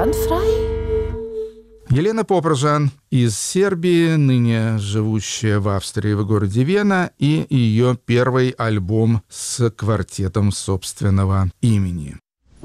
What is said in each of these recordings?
einwandfrei? Елена Попружан из Сербии, ныне живущая в Австрии в городе Вена, и ее первый альбом с квартетом собственного имени.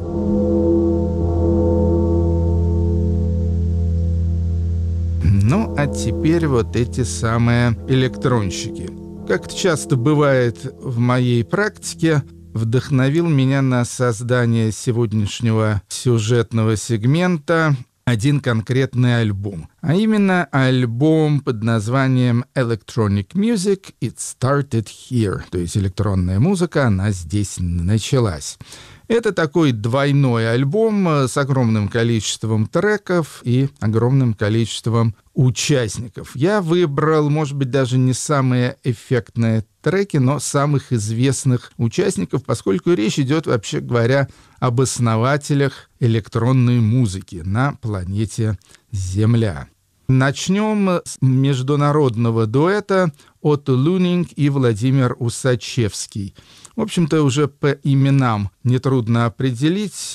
Ну, а теперь вот эти самые электронщики. Как это часто бывает в моей практике, вдохновил меня на создание сегодняшнего сюжетного сегмента один конкретный альбом, а именно альбом под названием Electronic Music It Started Here, то есть электронная музыка, она здесь началась. Это такой двойной альбом с огромным количеством треков и огромным количеством участников. Я выбрал, может быть, даже не самые эффектные треки, но самых известных участников, поскольку речь идет, вообще говоря, об основателях электронной музыки на планете Земля. Начнем с международного дуэта Отто Лунинг и Владимир Усачевский. В общем-то, уже по именам нетрудно определить,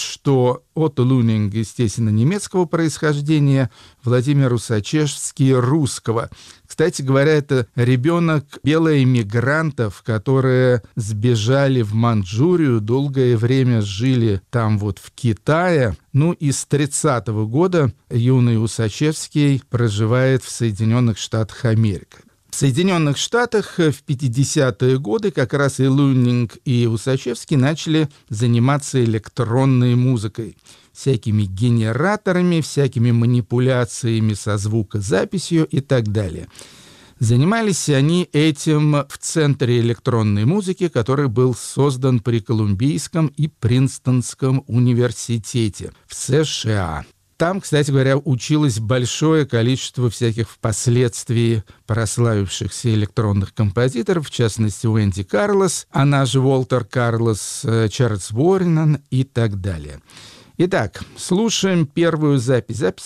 что Отто Лунинг, естественно, немецкого происхождения, Владимир Усачевский русского. Кстати говоря, это ребенок белоэмигрантов, которые сбежали в Манчжурию, долгое время жили там вот в Китае. Ну и с 30-го года юный Усачевский проживает в Соединенных Штатах Америки. В Соединенных Штатах в 50-е годы как раз и Лунинг, и Усачевский начали заниматься электронной музыкой, всякими генераторами, всякими манипуляциями со звукозаписью и так далее. Занимались они этим в Центре электронной музыки, который был создан при Колумбийском и Принстонском университете в США. Там, кстати говоря, училось большое количество всяких впоследствии прославившихся электронных композиторов, в частности, Уэнди Карлос, она же Уолтер Карлос, Чарльз Уорренан и так далее. Итак, слушаем первую запись. Запись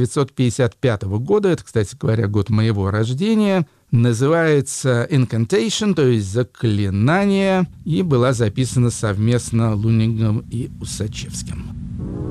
1955 года, это, кстати говоря, год моего рождения. Называется «Incantation», то есть «Заклинание», и была записана совместно Лунингом и Усачевским.